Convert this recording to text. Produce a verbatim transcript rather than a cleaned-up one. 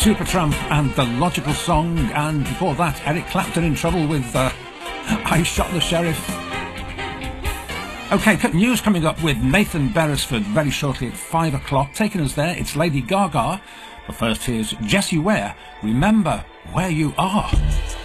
Supertramp and The Logical Song, and before that, Eric Clapton in trouble with uh, I Shot the Sheriff. OK, news coming up with Nathan Beresford very shortly at five o'clock. Taking us there, it's Lady Gaga. But first, here's Jessie Ware, Remember Where You Are.